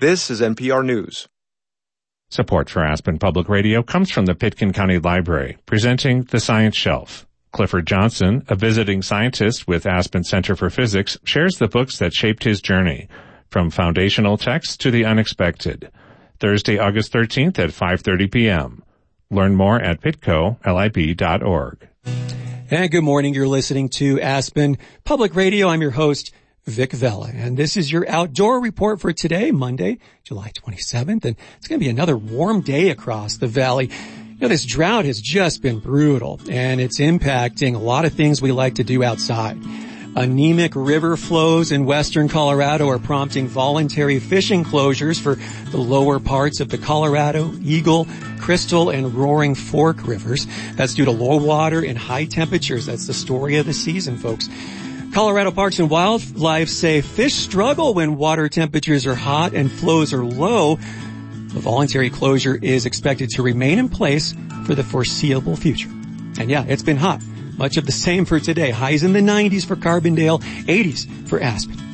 This is NPR News. Support for Aspen Public Radio comes from the Pitkin County Library, presenting The Science Shelf. Clifford Johnson, a visiting scientist with Aspen Center for Physics, shares the books that shaped his journey, from foundational texts to the unexpected. Thursday, August 13th at 5:30 p.m. Learn more at pitcolib.org. And good morning. You're listening to Aspen Public Radio. I'm your host, Vic Vela, and this is your outdoor report for today, Monday, July 27th, and it's going to be another warm day across the valley. You know, this drought has just been brutal, and it's impacting a lot of things we like to do outside. Anemic river flows in western Colorado are prompting voluntary fishing closures for the lower parts of the Colorado, Eagle, Crystal, and Roaring Fork rivers. That's due to low water and high temperatures. That's the story of the season, folks. Colorado Parks and Wildlife say fish struggle when water temperatures are hot and flows are low. The voluntary closure is expected to remain in place for the foreseeable future. And yeah, it's been hot. Much of the same for today. Highs in the 90s for Carbondale, 80s for Aspen.